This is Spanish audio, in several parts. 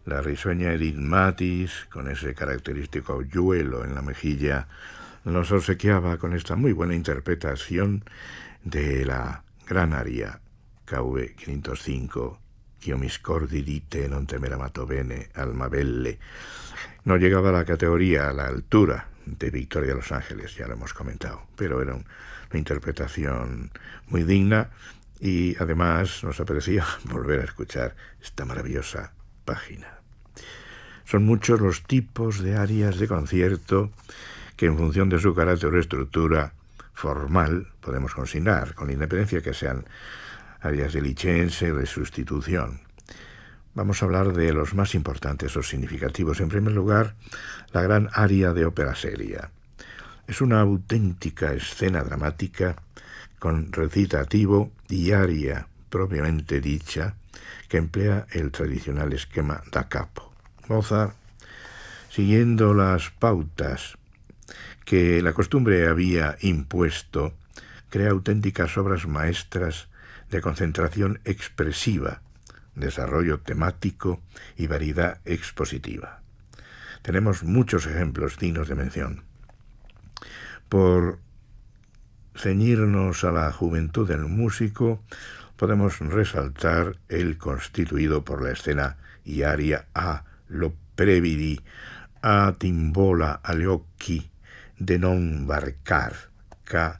La risueña Edith Matis, con ese característico hoyuelo en la mejilla, nos obsequiaba con esta muy buena interpretación de la gran aria KV 505, Ch'io mi scordi di te non te amato bene, alma belle. No llegaba a la categoría, a la altura de Victoria de los Ángeles, ya lo hemos comentado, pero era una interpretación muy digna y además nos apetecía volver a escuchar esta maravillosa página. Son muchos los tipos de arias de concierto que en función de su carácter o estructura formal podemos consignar, con la independencia que sean arias de license o de sustitución. Vamos a hablar de los más importantes o significativos. En primer lugar, la gran aria de ópera seria. Es una auténtica escena dramática con recitativo y aria propiamente dicha que emplea el tradicional esquema da capo. Mozart, siguiendo las pautas que la costumbre había impuesto, crea auténticas obras maestras de concentración expresiva, desarrollo temático y variedad expositiva. Tenemos muchos ejemplos dignos de mención. Por ceñirnos a la juventud del músico, podemos resaltar el constituido por la escena y aria a lo previdi a timbola agli occhi de non varcar, K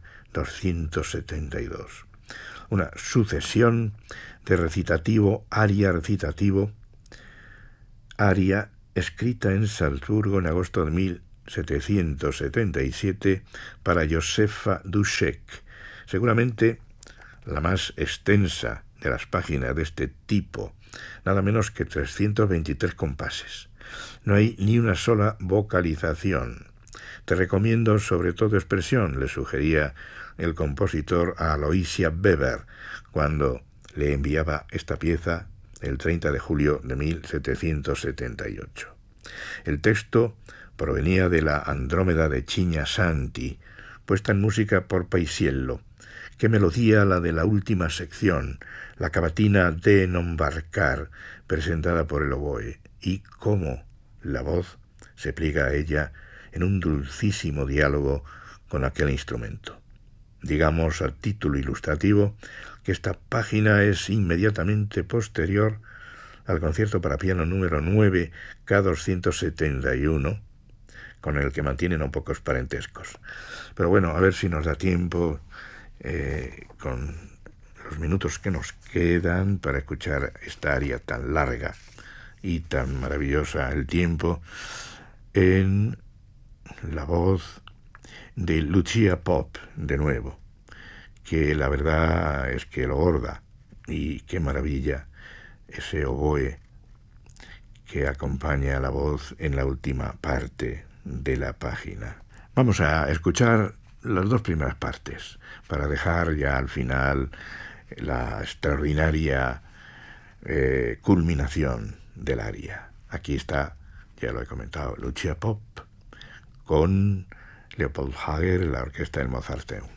272. Una sucesión de recitativo, aria, aria escrita en Salzburgo en agosto de 1777 para Josefa Dušek, seguramente la más extensa de las páginas de este tipo, nada menos que 323 compases. No hay ni una sola vocalización. Te recomiendo sobre todo expresión, le sugería el compositor a Aloysia Weber cuando le enviaba esta pieza el 30 de julio de 1778. El texto provenía de la Andrómeda de Cigna Santi, puesta en música por Paisiello. Qué melodía la de la última sección, la cavatina de non varcar, presentada por el oboe, y cómo la voz se pliega a ella en un dulcísimo diálogo con aquel instrumento. Digamos a título ilustrativo que esta página es inmediatamente posterior al concierto para piano número 9 K271, con el que mantiene no pocos parentescos. Pero bueno, a ver si nos da tiempo, con los minutos que nos quedan, para escuchar esta aria tan larga y tan maravillosa, el tiempo, en la voz de Lucia Pope, de nuevo, que la verdad es que lo borda, y qué maravilla ese oboe que acompaña la voz en la última parte de la página. Vamos a escuchar las dos primeras partes, para dejar ya al final la extraordinaria culminación del aria. Aquí está, ya lo he comentado, Lucia Pope, con Leopold Hager, la orquesta del Mozarteum.